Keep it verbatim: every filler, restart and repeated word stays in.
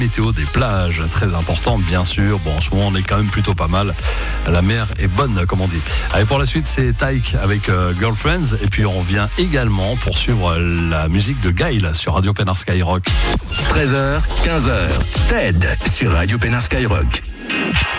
Météo des plages, très importante bien sûr. Bon, en ce moment on est quand même plutôt pas mal. La mer est bonne comme on dit. Allez, pour la suite c'est Tyke avec euh, Girlfriends. Et puis on vient également poursuivre la musique de Gaël sur Radio Pénard Skyrock. treize heures, quinze heures, T E D sur Radio Pénard Skyrock.